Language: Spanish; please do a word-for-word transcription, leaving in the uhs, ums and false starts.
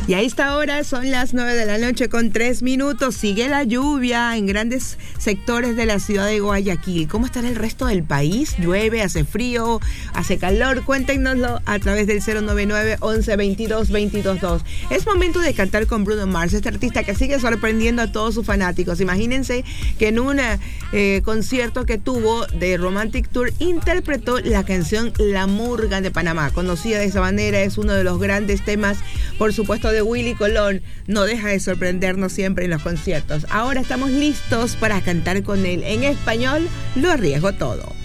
Y a esta hora son las nueve de la noche con tres minutos. Sigue la lluvia en grandes sectores de la ciudad de Guayaquil. ¿Cómo estará el resto del país? ¿Llueve, hace frío, hace calor? Cuéntenoslo a través del cero nueve nueve, once, veintidós, veintidós dos. Es momento de cantar con Bruno Mars, este artista que sigue sorprendiendo a todos sus fanáticos. Imagínense que en un eh, concierto que tuvo de Romantic Tour interpretó la canción La Murga de Panamá. Conocida de esa manera, es uno de los grandes temas, por supuesto, de Willy Colón. No deja de sorprendernos siempre en los conciertos. Ahora estamos listos para cantar con él en español. Lo arriesgo todo.